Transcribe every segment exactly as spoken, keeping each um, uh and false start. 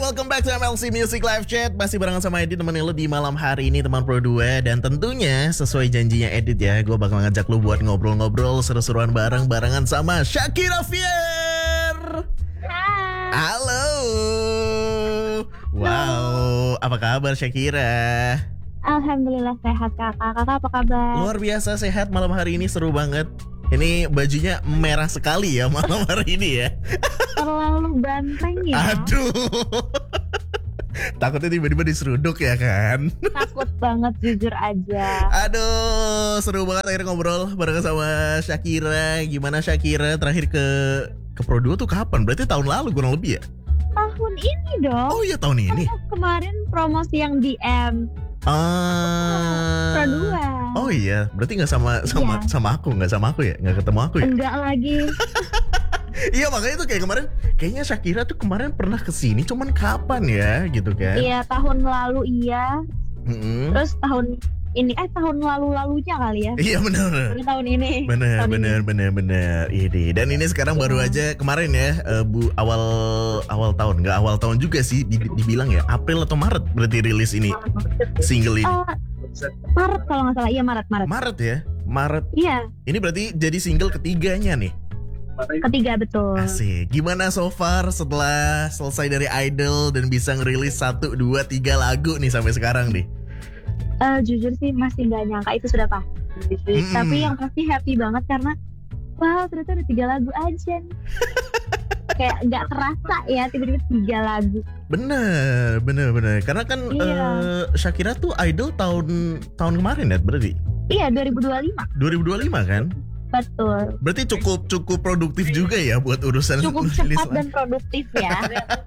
welcome back to M L C Music Live Chat. Masih barengan sama Edit temenin lo di malam hari ini teman Pro dua. Dan tentunya sesuai janjinya Edit ya, gue bakal ngajak lo buat ngobrol-ngobrol seru-seruan bareng-barengan sama Shakira Fier. Hai. Halo. Wow, apa kabar Shakira? Alhamdulillah sehat kakak. Kakak apa kabar? Luar biasa sehat malam hari ini, seru banget. Ini bajunya merah sekali ya malam hari ini ya. Terlalu banteng ya. Aduh. Takutnya tiba-tiba diseruduk ya kan. Takut banget jujur aja. Aduh, seru banget akhirnya ngobrol bareng sama Shakira. Gimana Shakira terakhir ke ke Pro dua tuh kapan? Berarti tahun lalu kurang lebih ya? Tahun ini dong. Oh iya tahun ini. Kan kemarin promosi yang D M Ah. Pro dua. Oh iya, berarti nggak sama sama Iya. sama aku, nggak sama aku ya, nggak ketemu aku ya? Enggak lagi. Iya makanya tuh kayak kemarin, kayaknya Shakira tuh kemarin pernah kesini, cuman kapan ya gitu kan? Iya tahun lalu iya. Mm-mm. Terus tahun ini eh tahun lalu-lalunya kali ya. Iya benar. Ini tahun ini. Bener, Tahun bener, ini. bener, bener. Ini dan ini sekarang baru Iya. aja kemarin ya, eh, bu awal awal tahun, nggak awal tahun juga sih, di- dibilang ya April atau Maret berarti rilis ini single ini. Eh, Maret kalau nggak salah. Iya Maret Maret. Maret ya, Maret. Iya Ini berarti jadi single ketiganya nih. ketiga betul. Asik. Gimana so far setelah selesai dari Idol dan bisa ngerilis satu, dua, tiga lagu nih sampai sekarang nih? Eh, jujur sih masih nggak nyangka itu sudah pasti. Mm-mm. Tapi yang pasti happy banget karena wow ternyata ada tiga lagu aja nih. Kayak nggak terasa ya tiba-tiba tiga lagu. Bener, bener, bener. Karena kan Iya. eh, Shakira tuh Idol tahun tahun kemarin ya berarti Iya dua ribu dua puluh lima dua ribu dua puluh lima kan? betul. Berarti cukup cukup produktif juga ya buat urusan Cukup rilis cepat lagu. dan produktif ya.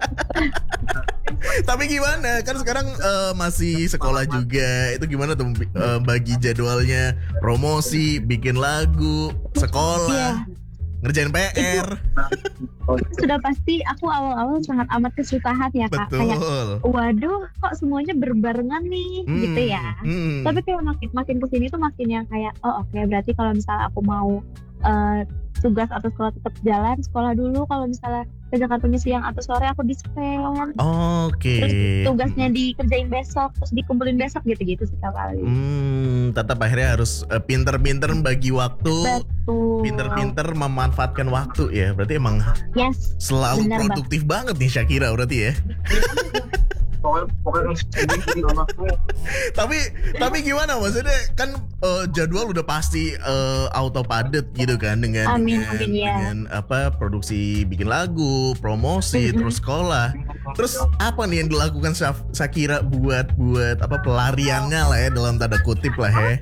Tapi gimana? Kan sekarang eh, masih sekolah juga. Itu gimana tuh eh, bagi jadwalnya promosi, bikin lagu, sekolah, ngerjain P R. Sudah pasti aku awal-awal sangat amat kesusahan ya kak. Kayak Betul. waduh kok semuanya berbarengan nih Hmm, gitu ya. hmm. Tapi kayak makin makin kesini tuh makin yang kayak oh oke berarti kalau misalnya aku mau eh, tugas atau sekolah tetap jalan sekolah dulu, kalau misalnya ke Jakartanya siang atau sore aku dispen, Oke. terus tugasnya dikerjain besok terus dikumpulin besok gitu-gitu sih kali. Hmm, tetap akhirnya harus eh, pinter-pinter bagi waktu, Betul. pinter-pinter memanfaatkan waktu ya. Berarti emang Yes. selalu Benar, Bang. produktif banget nih Shakira berarti ya. Tapi tapi gimana maksudnya kan eh, jadwal udah pasti eh, auto padat gitu kan dengan Amin, dengan, amin, ya. dengan apa produksi bikin lagu, promosi, Mhm. terus sekolah. Terus apa nih yang dilakukan Shaf- Shakira buat buat apa pelariannya lah ya dalam tanda kutip lah ya.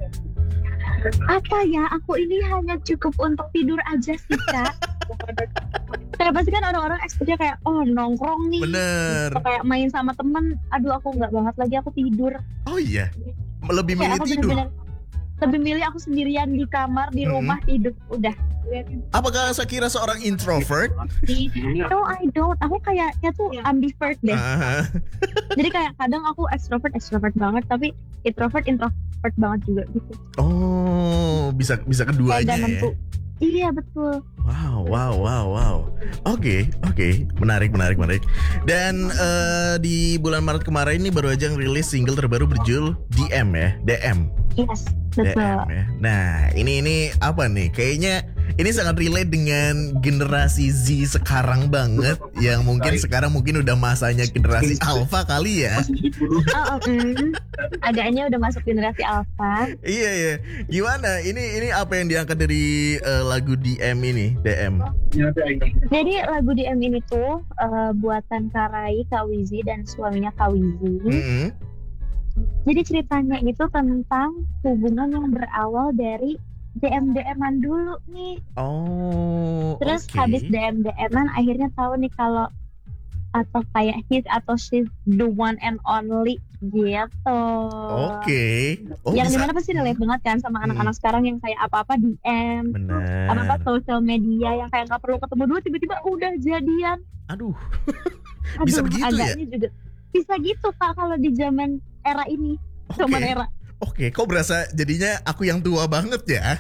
Apa ya? Aku ini hanya cukup untuk tidur aja sih kak. Kayak pasti kan orang-orang ekspektnya kayak oh nongkrong nih. Bener. Atau kayak main sama temen. Aduh aku nggak banget lagi, aku tidur. Oh iya. Lebih milih Kayak aku tidur. bener-bener lebih milih aku sendirian di kamar di Mhm. rumah tidur udah. Apakah Shakira seorang introvert? No I don't. Aku kayaknya tuh ambivert deh. Ah, Jadi kayak kadang aku extrovert extrovert banget, tapi introvert introvert banget juga gitu. oh, bisa bisa Kayak keduanya gak ya. nentu. Iya betul. Wow, wow, wow, wow. Oke, oke, menarik, menarik, menarik. Dan eh, di bulan Maret kemarin ini baru aja ngerilis single terbaru berjudul D M ya, D M, Yes D betul. M ya. Nah, ini ini apa nih? Kayaknya ini sangat relate dengan generasi Z sekarang banget, yang mungkin sekarang mungkin udah masanya generasi Alpha kali ya. Oh, oh, mm. Agaknya udah masuk generasi alpha. Iya, iya. Gimana? Ini ini apa yang diangkat dari eh, lagu D M ini, D M? Jadi lagu D M ini tuh eh, buatan Karai, Kak Wizi dan suaminya Kak Wizi. Mm-mm. Jadi ceritanya itu tentang hubungan yang berawal dari D M D M-an dulu nih. Oh, Terus oke. habis D M D M-an akhirnya tahu nih kalau atau kayak he's atau she's the one and only gitu. Oke. Oh, yang bisa. dimana pasti relate banget kan sama Hmm. anak-anak sekarang yang kayak apa-apa D M, Benar. apa-apa sosial media yang kayak nggak perlu ketemu dulu tiba-tiba udah jadian. Aduh. Aduh, Bisa begitu ya? agaknya juga bisa gitu kak kalau di zaman era ini, Oke. zaman era. Oke, kok berasa jadinya aku yang tua banget ya?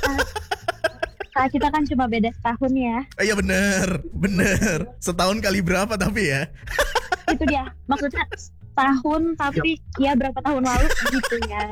Kak kita kan cuma beda setahun ya. Oh, iya bener, bener. Setahun kali berapa tapi ya? Itu dia, maksudnya tahun tapi ya berapa tahun lalu gitu ya.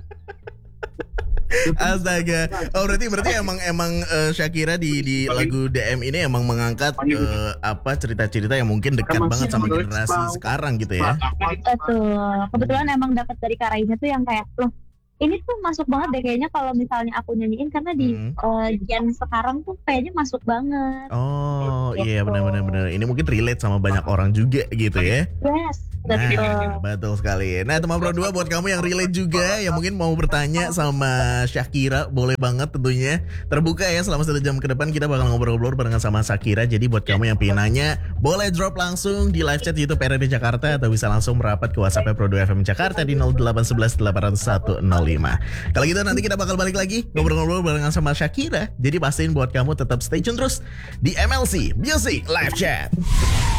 Astaga. Oh berarti berarti emang emang uh, Shakira di di lagu D M ini emang mengangkat uh, apa cerita-cerita yang mungkin dekat banget sama generasi sekarang gitu ya. Betul. Kebetulan emang dapat dari Karainya tuh yang kayak loh, ini tuh masuk banget deh kayaknya kalau misalnya aku nyanyiin karena di Hmm. uh, gen sekarang tuh kayaknya masuk banget. Oh Gitu. iya benar-benar benar. Ini mungkin relate sama banyak orang juga gitu ya. Yes, Nah, betul. betul sekali. Nah, teman Pro dua buat kamu yang relate juga, yang mungkin mau bertanya sama Shakira, boleh banget tentunya. Terbuka ya selama satu jam ke depan kita bakal ngobrol-ngobrol barengan sama Shakira. Jadi buat kamu yang pengen nanya, boleh drop langsung di live chat YouTube R R D Jakarta atau bisa langsung merapat ke WhatsApp Pro dua F M Jakarta di nol delapan satu satu delapan nol satu nol lima. Kalau gitu nanti kita bakal balik lagi ngobrol-ngobrol barengan sama Shakira. Jadi pastiin buat kamu tetap stay tune terus di M L C Music Live Chat.